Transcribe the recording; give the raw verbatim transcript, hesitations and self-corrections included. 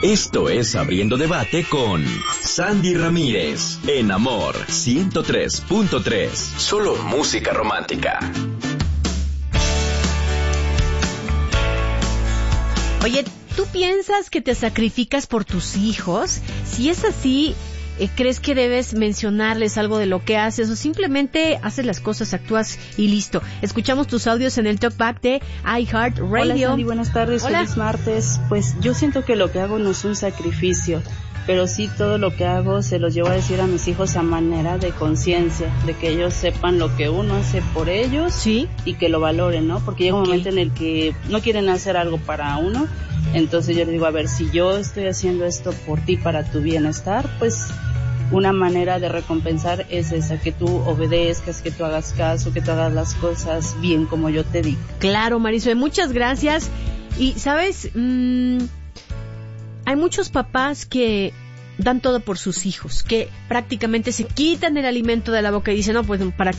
Esto es Abriendo Debate con Sandy Ramírez, en Amor ciento tres punto tres. Solo música romántica. Oye, ¿tú piensas que te sacrificas por tus hijos? Si es así, eh, ¿crees que debes mencionarles algo de lo que haces o simplemente haces las cosas, actúas y listo? Escuchamos tus audios en el Talkback de iHeartRadio. Hola Sandy, buenas tardes, Hola. Feliz martes. Pues yo siento que lo que hago no es un sacrificio, pero sí todo lo que hago se los llevo a decir a mis hijos a manera de conciencia, de que ellos sepan lo que uno hace por ellos, ¿sí? Y que lo valoren, ¿no? Porque llega un Okay. momento en el que no quieren hacer algo para uno, entonces yo les digo, a ver, si yo estoy haciendo esto por ti, para tu bienestar, pues una manera de recompensar es esa, que tú obedezcas, que tú hagas caso, que tú hagas las cosas bien como yo te digo. Claro, Marisol, muchas gracias. Y, ¿sabes? Mm, hay muchos papás que dan todo por sus hijos, que prácticamente se quitan el alimento de la boca y dicen, no, pues, ¿para qué